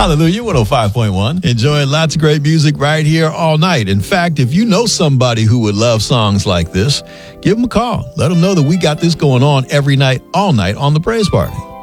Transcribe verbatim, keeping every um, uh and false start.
Hallelujah, one oh five point one. Enjoying lots of great music right here all night. In fact, if you know somebody who would love songs like this, give them a call. Let them know that we got this going on every night, all night on The Praise Party.